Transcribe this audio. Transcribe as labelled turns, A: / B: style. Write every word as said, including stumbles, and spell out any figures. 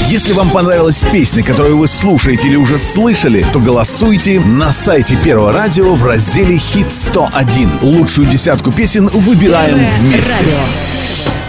A: Если вам понравилась песня, которую вы слушаете или уже слышали, то голосуйте на сайте Первого радио в разделе «Хит сто один». Лучшую десятку песен выбираем вместе.